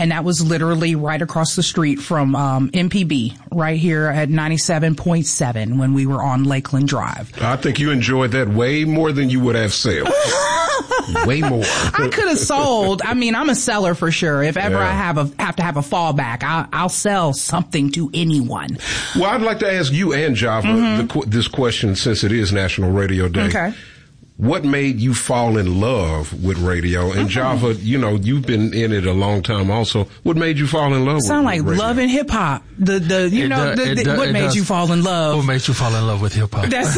And that was literally right across the street from MPB, right here at 97.7 when we were on Lakeland Drive. I think you enjoyed that way more than you would have sold. Way more. I could have sold. I mean, I'm a seller for sure. If ever I have to have a fallback, I'll sell something to anyone. Well, I'd like to ask you and Java this question, since it is National Radio Day. Okay. What made you fall in love with radio? And Java, you've been in it a long time also. What made you fall in love with radio? Sound like love and hip hop. What made you fall in love? What made you fall in love with hip hop? That's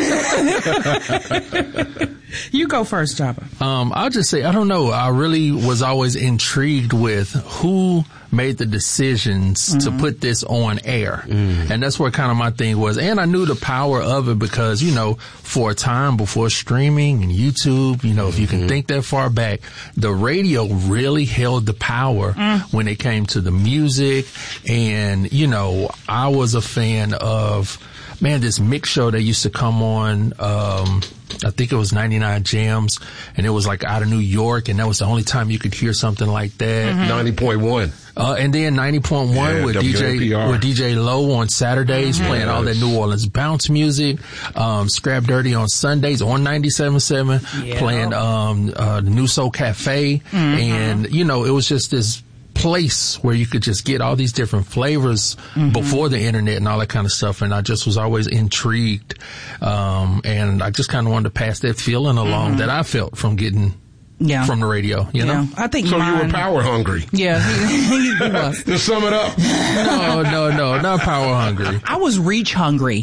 it. You go first, Java. I'll just say, I don't know. I really was always intrigued with who made the decisions to put this on air. And that's where kind of my thing was. And I knew the power of it because, for a time before streaming and YouTube, if you can think that far back, the radio really held the power when it came to the music. And, I was a fan of, this mix show that used to come on, I think it was 99 Jams, and it was like out of New York, and that was the only time you could hear something like that. 90.1. And then 90.1 with DJ Lowe on Saturdays, playing all that New Orleans bounce music. Scrap Dirty on Sundays on 97.7, playing the New Soul Cafe. And, it was just this place where you could just get all these different flavors before the internet and all that kind of stuff. And I just was always intrigued. And I just kind of wanted to pass that feeling along that I felt from getting from the radio, you know? I think so. You were power hungry. Yeah, he was. To sum it up. No, not power hungry. I was reach hungry.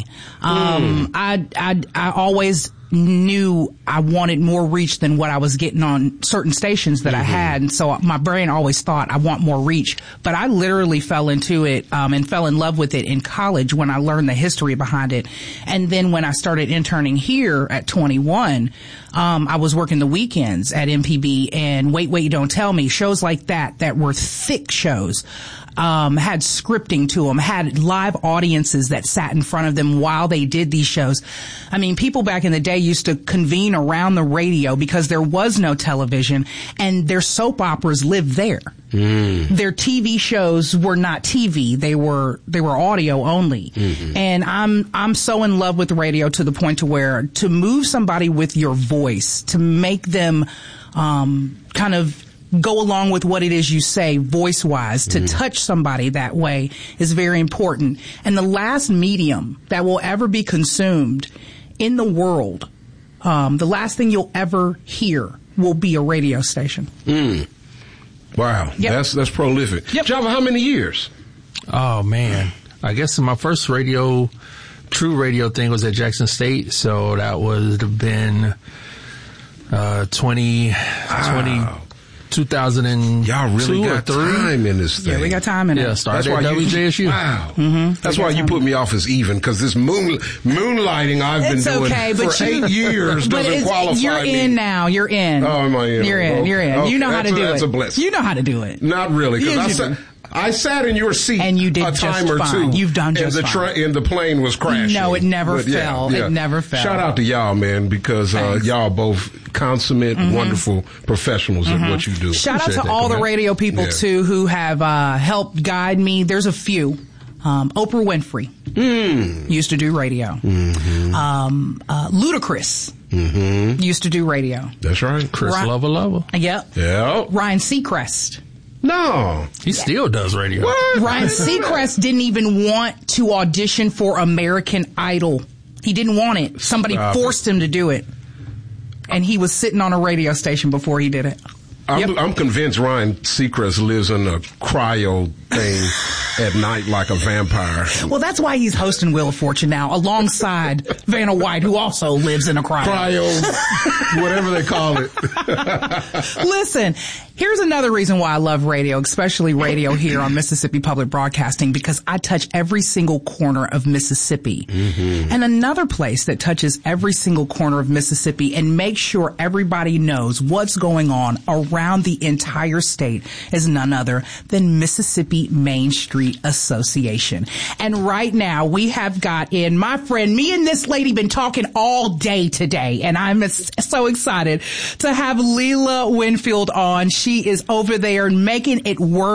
I always knew I wanted more reach than what I was getting on certain stations that I had. And so my brain always thought I want more reach. But I literally fell into it, and fell in love with it in college when I learned the history behind it. And then when I started interning here at 21, I was working the weekends at MPB, and Wait, Don't Tell Me, shows like that were thick shows. Had scripting to them, had live audiences that sat in front of them while they did these shows. I mean, people back in the day used to convene around the radio because there was no television, and their soap operas lived there. Their TV shows were not TV; they were audio only. And I'm so in love with the radio to the point to where to move somebody with your voice, to make them kind of go along with what it is you say voice-wise, to touch somebody that way is very important. And the last medium that will ever be consumed in the world, the last thing you'll ever hear will be a radio station. Wow. Yep. That's prolific. Yep. Java, how many years? Oh, man. I guess my first true radio thing was at Jackson State, so that would have been 2002 Y'all really got or 3. time in this thing. Yeah, we got time in it. Yeah, started at WJSU. Wow. That's why you put me off as even, because this moonlighting I've been doing for 8 years doesn't qualify me. You're in now. You're in. Oh, am I in? You're in. You're in. Okay. You know how to do it. That's a blessing. You know how to do it. Not really, because I sat in your seat and you did a time or fine. two. You've done just fine. And the plane was crashing. No, it never fell. Yeah. It never fell. Shout out to y'all, man, because y'all both consummate, wonderful professionals at what you do. Shout out to all the radio people, too, who have helped guide me. There's a few. Oprah Winfrey used to do radio. Ludacris used to do radio. That's right. Chris Lover. Yep. Ryan Seacrest. No. He still does radio. What? Ryan Seacrest didn't even want to audition for American Idol. He didn't want it. Somebody forced him to do it. And he was sitting on a radio station before he did it. I'm convinced Ryan Seacrest lives in a cryo thing at night like a vampire. Well, that's why he's hosting Wheel of Fortune now, alongside Vanna White, who also lives in a cryo, whatever they call it. Listen, here's another reason why I love radio, especially radio here on Mississippi Public Broadcasting, because I touch every single corner of Mississippi. And another place that touches every single corner of Mississippi and makes sure everybody knows what's going on around the entire state is none other than Mississippi Main Street Association. And right now we have got in my friend, me and this lady been talking all day today, and I'm so excited to have Leela Winfield on. She is over there making it work.